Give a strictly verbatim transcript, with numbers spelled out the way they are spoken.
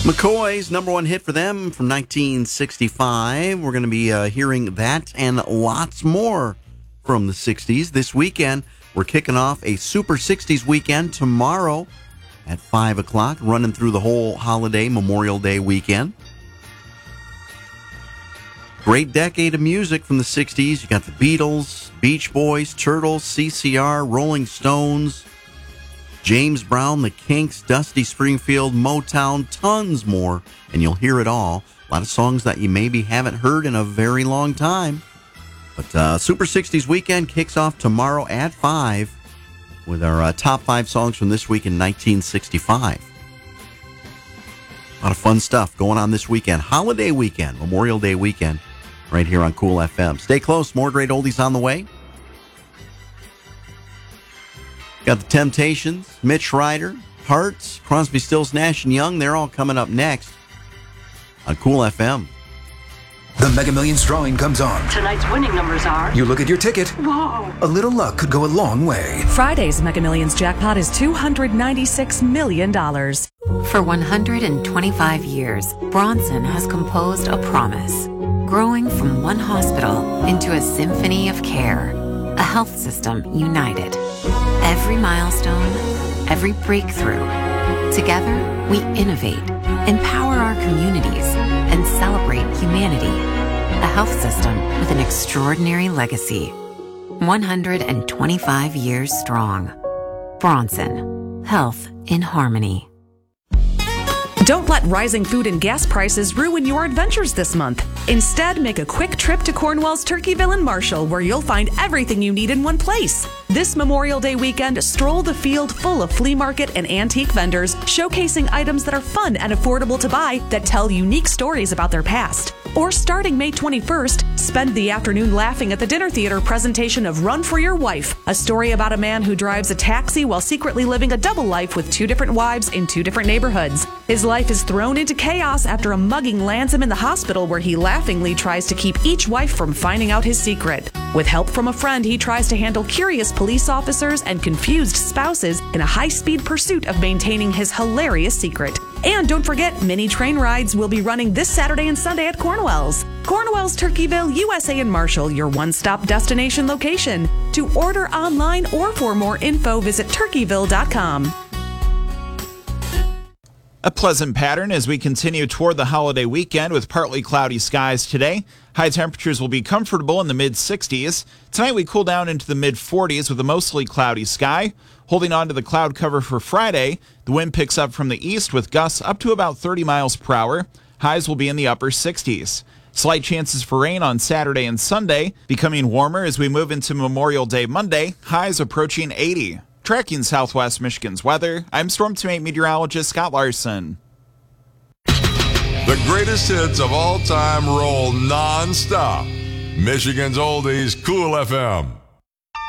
McCoy's number one hit for them from nineteen sixty-five. We're going to be uh, hearing that and lots more from the sixties this weekend. We're kicking off a Super sixties weekend tomorrow at five o'clock, running through the whole holiday Memorial Day weekend. Great decade of music from the sixties. You got the Beatles, Beach Boys, Turtles, C C R, Rolling Stones, James Brown, the Kinks, Dusty Springfield, Motown, tons more, and you'll hear it all. A lot of songs that you maybe haven't heard in a very long time. But uh, Super sixties weekend kicks off tomorrow at five with our uh, top five songs from this week in nineteen sixty-five. A lot of fun stuff going on this weekend. Holiday weekend, Memorial Day weekend, right here on Cool F M. Stay close. More great oldies on the way. Got the Temptations, Mitch Ryder, Hearts, Crosby, Stills, Nash and Young. They're all coming up next on Cool F M. The Mega Millions drawing comes on. Tonight's winning numbers are... You look at your ticket. Whoa. A little luck could go a long way. Friday's Mega Millions jackpot is two hundred ninety-six million dollars. For one hundred twenty-five years, Bronson has composed a promise, growing from one hospital into a symphony of care, a health system united. Every milestone, every breakthrough. Together, we innovate, empower our communities, and celebrate humanity. A health system with an extraordinary legacy. one hundred twenty-five years strong. Bronson. Health in harmony. Don't let rising food and gas prices ruin your adventures this month. Instead, make a quick trip to Cornwall's Turkeyville and Marshall, where you'll find everything you need in one place. This Memorial Day weekend, stroll the field full of flea market and antique vendors, showcasing items that are fun and affordable to buy that tell unique stories about their past. Or starting May twenty-first, spend the afternoon laughing at the dinner theater presentation of Run for Your Wife, a story about a man who drives a taxi while secretly living a double life with two different wives in two different neighborhoods. His life is thrown into chaos after a mugging lands him in the hospital, where he laughingly tries to keep each wife from finding out his secret. With help from a friend, he tries to handle curious police officers and confused spouses in a high-speed pursuit of maintaining his hilarious secret. And don't forget, mini train rides will be running this Saturday and Sunday at Cornwell's. Cornwell's Turkeyville, U S A and Marshall, your one-stop destination location. To order online or for more info, visit turkeyville dot com. A pleasant pattern as we continue toward the holiday weekend with partly cloudy skies today. High temperatures will be comfortable in the mid sixties. Tonight we cool down into the mid forties with a mostly cloudy sky. Holding on to the cloud cover for Friday, the wind picks up from the east with gusts up to about thirty miles per hour. Highs will be in the upper sixties. Slight chances for rain on Saturday and Sunday, becoming warmer as we move into Memorial Day Monday, highs approaching eighty. Tracking Southwest Michigan's weather, I'm Storm Team eight meteorologist Scott Larson. The greatest hits of all time roll non-stop. Michigan's Oldies, Cool F M.